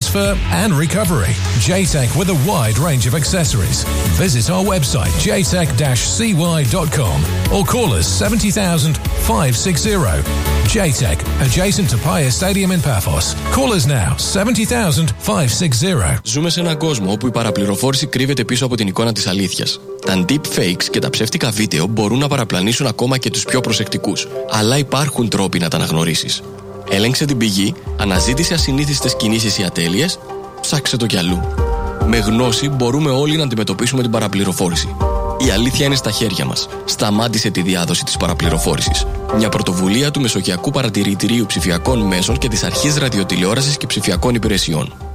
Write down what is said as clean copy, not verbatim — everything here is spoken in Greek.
transfer and recovery. JTech with a wide range of accessories. Visit our website jtech-cy.com or call us 70,000 560. JTech, adjacent to Paya Stadium in Paphos. Call us now 70,000 560. Ζούμε σε έναν κόσμο όπου η παραπληροφόρηση κρύβεται πίσω από την εικόνα της αλήθειας. Τα deepfakes και τα ψεύτικα βίντεο μπορούν να παραπλανήσουν ακόμα και τους πιο προσεκτικούς. Αλλά υπάρχουν τρόποι να τα αναγνωρίσεις. Έλεγξε την πηγή, αναζήτησε ασυνήθιστες κινήσεις ή ατέλειες, ψάξε το κι αλλού. Με γνώση μπορούμε όλοι να αντιμετωπίσουμε την παραπληροφόρηση. Η αλήθεια είναι στα χέρια μας. Σταμάτησε τη διάδοση της παραπληροφόρησης. Μια πρωτοβουλία του Μεσογειακού Παρατηρητηρίου Ψηφιακών Μέσων και της Αρχής Ραδιοτηλεόρασης και Ψηφιακών Υπηρεσιών.